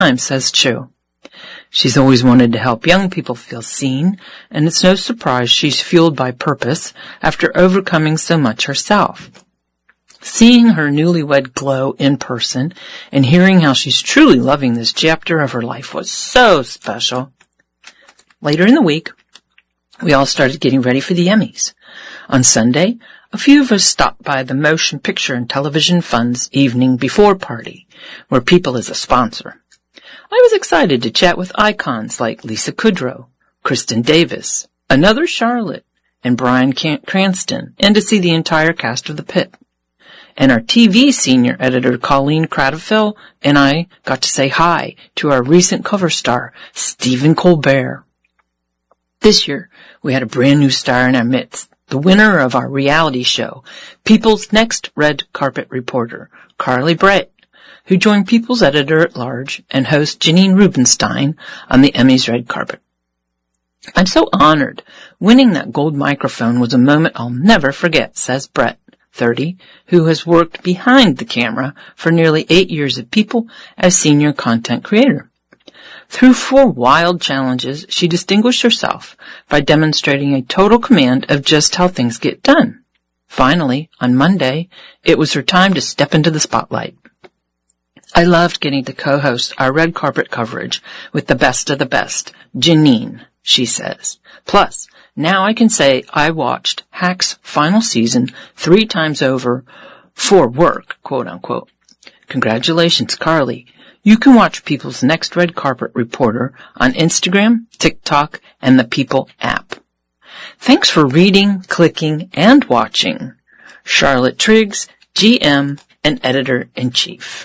time, says Chu. She's always wanted to help young people feel seen, and it's no surprise she's fueled by purpose after overcoming so much herself. Seeing her newlywed glow in person and hearing how she's truly loving this chapter of her life was so special. Later in the week, we all started getting ready for the Emmys. On Sunday, a few of us stopped by the Motion Picture and Television Fund's evening before party, where People is a sponsor. I was excited to chat with icons like Lisa Kudrow, Kristen Davis, another Charlotte, and Bryan Cranston, and to see the entire cast of The Pit. And our TV senior editor, Colleen Cradfield, and I got to say hi to our recent cover star, Stephen Colbert. This year, we had a brand new star in our midst, the winner of our reality show, People's Next Red Carpet Reporter, Carly Brett, who joined People's editor-at-large and host Janine Rubenstein on the Emmys red carpet. I'm so honored. Winning that gold microphone was a moment I'll never forget, says Brett, 30, who has worked behind the camera for nearly 8 years at People as senior content creator. Through 4 wild challenges, she distinguished herself by demonstrating a total command of just how things get done. Finally, on Monday, it was her time to step into the spotlight. I loved getting to co-host our red carpet coverage with the best of the best, Janine, she says. Plus, now I can say I watched Hack's final season 3 times over for work, quote unquote. Congratulations, Carly. You can watch People's Next Red Carpet Reporter on Instagram, TikTok, and the People app. Thanks for reading, clicking, and watching. Charlotte Triggs, GM and Editor-in-Chief.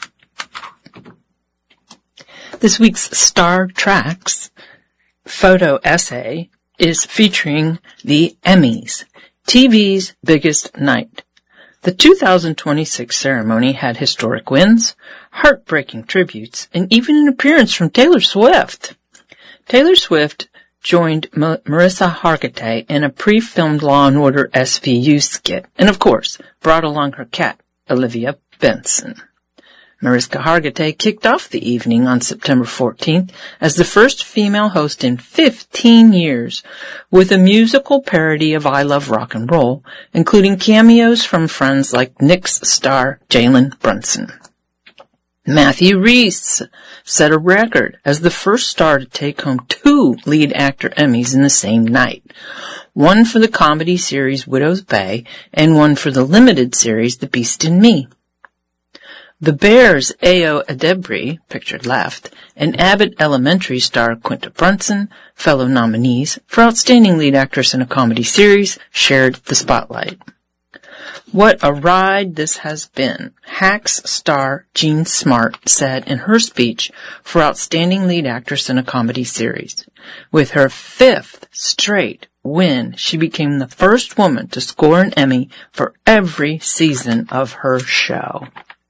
This week's Star Tracks photo essay is featuring the Emmys, TV's biggest night. The 2026 ceremony had historic wins, heartbreaking tributes, and even an appearance from Taylor Swift. Taylor Swift joined Marissa Hargitay in a pre-filmed Law & Order SVU skit, and of course, brought along her cat, Olivia Benson. Mariska Hargitay kicked off the evening on September 14th as the first female host in 15 years with a musical parody of I Love Rock and Roll, including cameos from friends like Knicks star Jalen Brunson. Matthew Rhys set a record as the first star to take home 2 lead actor Emmys in the same night, one for the comedy series Widow's Bay and one for the limited series The Beast in Me. The Bears' Ayo Edebiri, pictured left, and Abbott Elementary star Quinta Brunson, fellow nominees for Outstanding Lead Actress in a Comedy Series, shared the spotlight. What a ride this has been, Hacks star Jean Smart said in her speech for Outstanding Lead Actress in a Comedy Series. With her 5th straight win, she became the first woman to score an Emmy for every season of her show.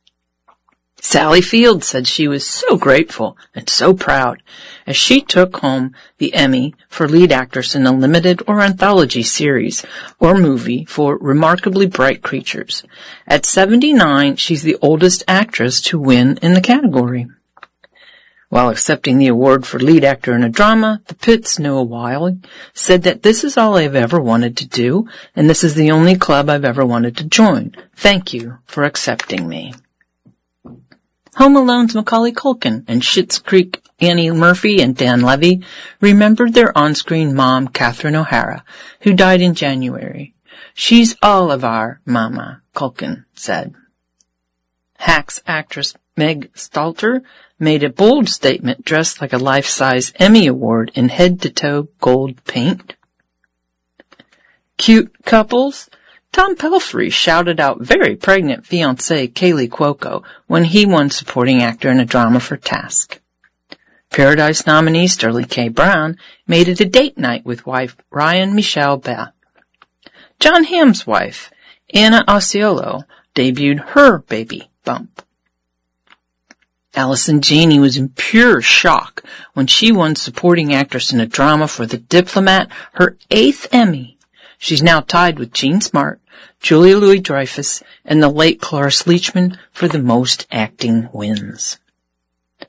Sally Field said she was so grateful and so proud as she took home the Emmy for lead actress in a limited or anthology series or movie for Remarkably Bright Creatures. At 79, she's the oldest actress to win in the category. While accepting the award for lead actor in a drama, The Pit's Noah Wyle said that this is all I've ever wanted to do, and this is the only club I've ever wanted to join. Thank you for accepting me. Home Alone's Macaulay Culkin and Schitt's Creek Annie Murphy and Dan Levy remembered their on-screen mom, Catherine O'Hara, who died in January. She's all of our mama, Culkin said. Hacks actress Meg Stalter made a bold statement dressed like a life-size Emmy Award in head-to-toe gold paint. Cute couples. Tom Pelphrey shouted out very pregnant fiancée Kaylee Cuoco when he won supporting actor in a drama for Task. Paradise nominee Sterling K. Brown made it a date night with wife Ryan Michelle Beth. John Hamm's wife, Anna Osceola, debuted her baby bump. Allison Janney was in pure shock when she won supporting actress in a drama for The Diplomat, her 8th Emmy. She's now tied with Jean Smart, Julia Louis-Dreyfus, and the late Cloris Leachman for the most acting wins.